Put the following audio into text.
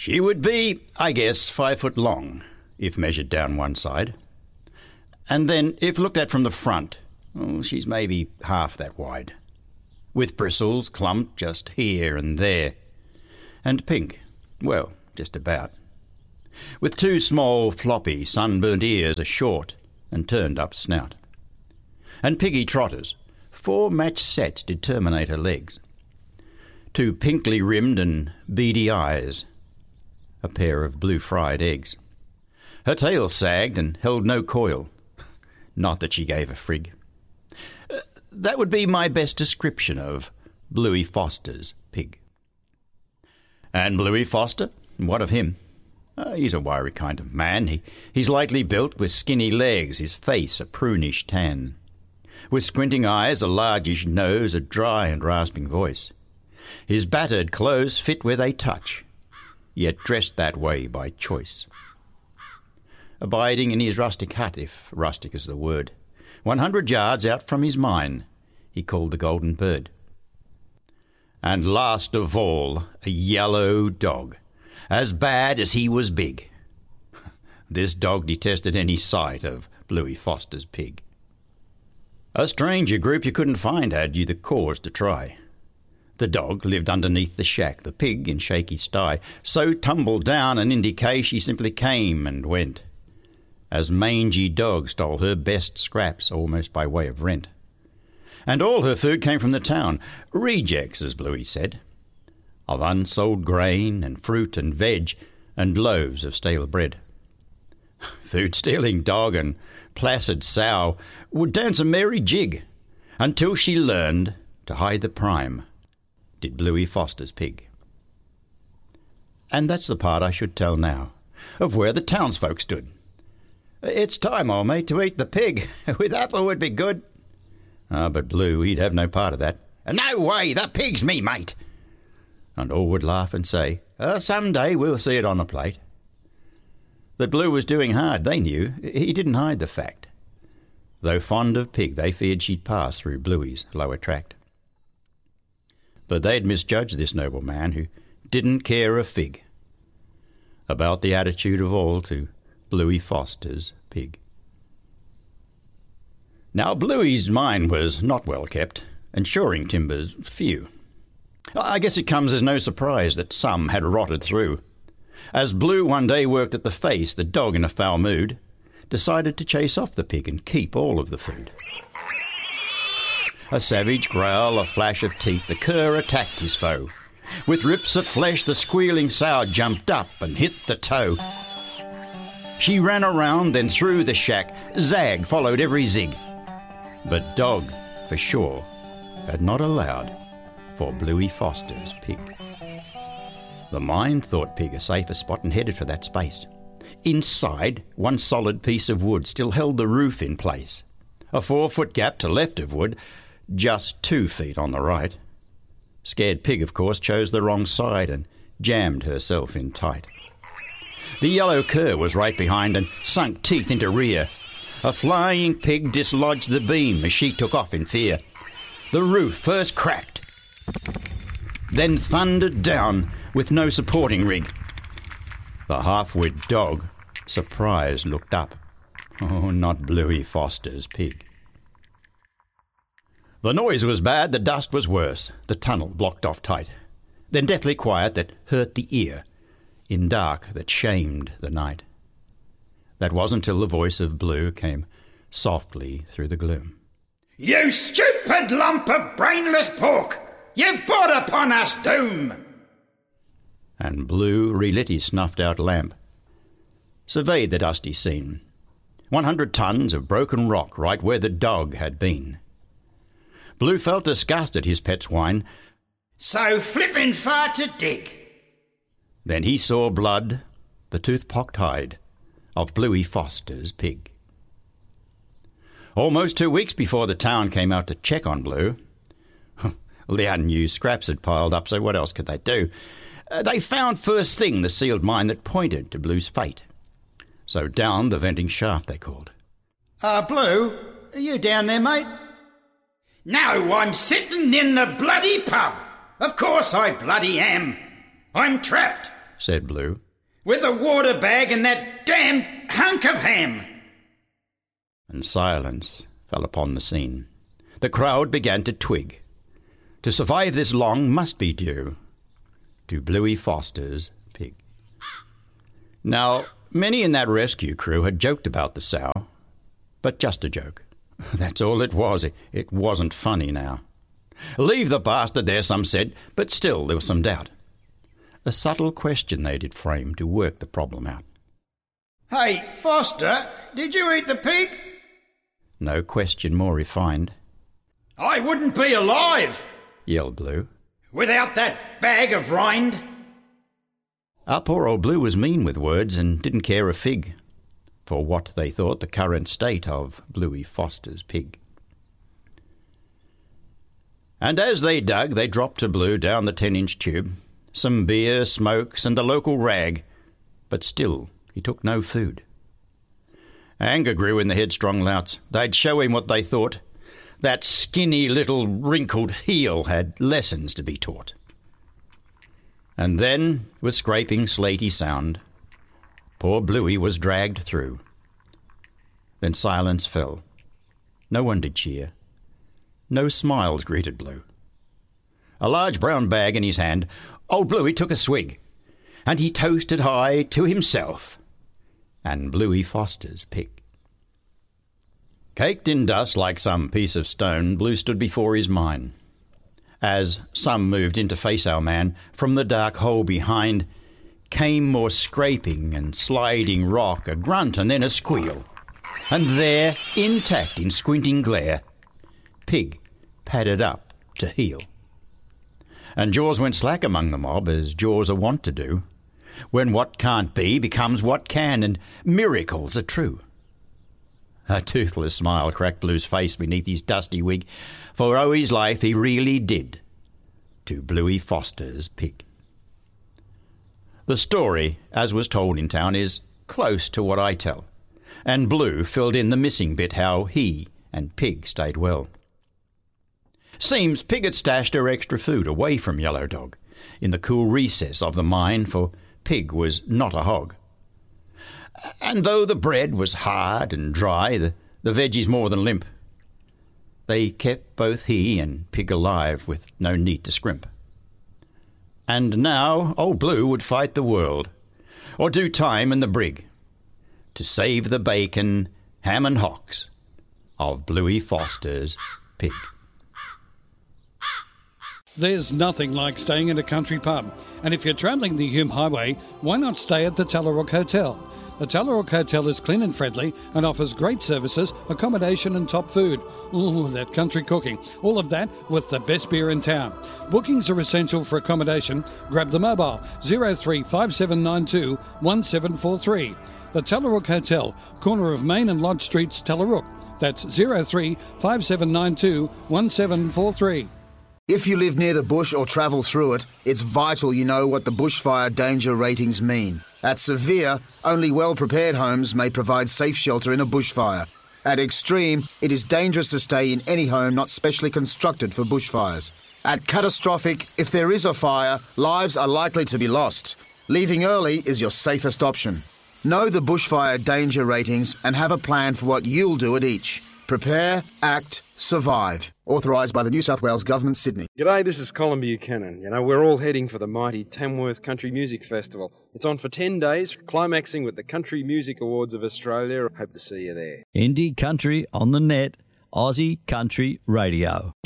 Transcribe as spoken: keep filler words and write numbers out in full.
She would be, I guess, five foot long, if measured down one side. And then, if looked at from the front, well, she's maybe half that wide, with bristles clumped just here and there, and pink, well, just about, with two small, floppy, sunburnt ears, a short and turned-up snout. And piggy trotters, four matched sets did terminate her legs, two pinkly rimmed and beady eyes, a pair of blue fried eggs. Her tail sagged and held no coil, not that she gave a frig. Uh, that would be my best description of Bluey Foster's pig. And Bluey Foster, what of him? Uh, he's a wiry kind of man. He, he's lightly built with skinny legs, his face a prunish tan, with squinting eyes, a largish nose, a dry and rasping voice. His battered clothes fit where they touch, yet dressed that way by choice. Abiding in his rustic hut, if rustic is the word, one hundred yards out from his mine, he called the Golden Bird. And last of all, a yellow dog, as bad as he was big. This dog detested any sight of Bluey Foster's pig. A stranger group you couldn't find had you the cause to try. The dog lived underneath the shack, the pig in shaky sty, so tumbled down an indication she simply came and went, as mangy dog stole her best scraps almost by way of rent. And all her food came from the town, rejects, as Bluey said, of unsold grain and fruit and veg and loaves of stale bread. Food-stealing dog and placid sow would dance a merry jig until she learned to hide the prime, did Bluey Foster's pig. And that's the part I should tell now, of where the townsfolk stood. It's time, old mate, to eat the pig. With apple would be good. Ah, but Blue, he'd have no part of that. No way, the pig's me, mate. And all would laugh and say, oh, some day we'll see it on a plate. That Blue was doing hard, they knew. He didn't hide the fact. Though fond of pig, they feared she'd pass through Bluey's lower tract. But they'd misjudged this noble man who didn't care a fig about the attitude of all to Bluey Foster's pig. Now, Bluey's mine was not well kept, and shoring timbers few. I guess it comes as no surprise that some had rotted through. As Blue one day worked at the face, the dog in a foul mood decided to chase off the pig and keep all of the food. A savage growl, a flash of teeth, the cur attacked his foe. With rips of flesh, the squealing sow jumped up and hit the toe. She ran around, then through the shack. Zag followed every zig. But dog, for sure, had not allowed for Bluey Foster's pig. The mine thought pig a safer spot and headed for that space. Inside, one solid piece of wood still held the roof in place. A four-foot gap to left of wood, just two feet on the right. Scared pig, of course, chose the wrong side and jammed herself in tight. The yellow cur was right behind and sunk teeth into rear. A flying pig dislodged the beam as she took off in fear. The roof first cracked, then thundered down with no supporting rig. The half-wit dog, surprised, looked up. Oh, not Bluey Foster's pig. The noise was bad, the dust was worse. The tunnel blocked off tight. Then deathly quiet that hurt the ear, in dark that shamed the night. That wasn't till the voice of Blue came softly through the gloom. You stupid lump of brainless pork! You've brought upon us doom! And Blue relit his snuffed-out lamp, surveyed the dusty scene. One hundred tons of broken rock right where the dog had been. Blue felt disgust at his pet's whine. So flippin' far to dig. Then he saw blood, the tooth-pocked hide of Bluey Foster's pig. Almost two weeks before the town came out to check on Blue, the unused scraps had piled up, so what else could they do? Uh, they found first thing the sealed mine that pointed to Blue's fate. So down the venting shaft they called. Uh, Blue, are you down there, mate? No, I'm sitting in the bloody pub. Of course I bloody am. I'm trapped, said Blue. "With the water bag and that damned hunk of ham." And silence fell upon the scene. The crowd began to twig. To survive this long must be due to Bluey Foster's pig. Now, many in that rescue crew had joked about the sow, but just a joke. That's all it was. It, it wasn't funny now. Leave the bastard there, some said, but still there was some doubt. A subtle question they did frame to work the problem out. "Hey, Foster, did you eat the pig?" No question more refined. "I wouldn't be alive," yelled Blue, "without that bag of rind." Our poor old Blue was mean with words and didn't care a fig for what they thought the current state of Bluey Foster's pig. And as they dug, they dropped to Blue down the ten-inch tube, some beer, smokes, and a local rag, but still he took no food. Anger grew in the headstrong louts. They'd show him what they thought. That skinny little wrinkled heel had lessons to be taught. And then, with scraping slaty sound, poor Bluey was dragged through. Then silence fell. No one did cheer. No smiles greeted Blue. A large brown bag in his hand, old Bluey took a swig, and he toasted high to himself and Bluey Foster's pig. Caked in dust like some piece of stone, Blue stood before his mind. As some moved in to face our man, from the dark hole behind came more scraping and sliding rock, a grunt and then a squeal. And there, intact in squinting glare, pig padded up to heel. And jaws went slack among the mob, as jaws are wont to do, when what can't be becomes what can, and miracles are true. A toothless smile cracked Blue's face beneath his dusty wig, for oh his life he really did to Bluey Foster's pig. The story, as was told in town, is close to what I tell, and Blue filled in the missing bit how he and Pig stayed well. Seems Pig had stashed her extra food away from Yellow Dog in the cool recess of the mine, for Pig was not a hog. And though the bread was hard and dry, the, the veggies more than limp, they kept both he and Pig alive with no need to scrimp. And now old Blue would fight the world, or do time in the brig, to save the bacon, ham and hocks of Bluey Foster's pig. There's nothing like staying in a country pub, and if you're travelling the Hume Highway, why not stay at the Tallarook Hotel? The Tallarook Hotel is clean and friendly and offers great services, accommodation and top food. Ooh, that country cooking. All of that with the best beer in town. Bookings are essential for accommodation. Grab the mobile zero three five seven nine two one seven four three. The Tallarook Hotel, corner of Main and Lodge Streets, Tallarook. That's zero three five seven nine two one seven four three. If you live near the bush or travel through it, it's vital you know what the bushfire danger ratings mean. At severe, only well-prepared homes may provide safe shelter in a bushfire. At extreme, it is dangerous to stay in any home not specially constructed for bushfires. At catastrophic, if there is a fire, lives are likely to be lost. Leaving early is your safest option. Know the bushfire danger ratings and have a plan for what you'll do at each. Prepare, act, survive. Authorised by the New South Wales Government, Sydney. G'day, this is Colin Buchanan. You know, we're all heading for the mighty Tamworth Country Music Festival. It's on for ten days, climaxing with the Country Music Awards of Australia. Hope to see you there. Indie Country on the Net, Aussie Country Radio.